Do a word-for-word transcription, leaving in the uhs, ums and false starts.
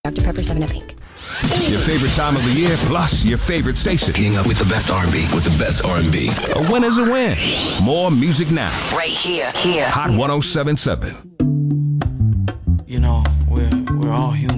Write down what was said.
Doctor Pepper seven up Pink. Your favorite time of the year, plus your favorite station. Getting up with the best R and B, with the best R and B. A win is a win. More music now. Right here, here. Hot one oh seven point seven. You know, we're, we're all human.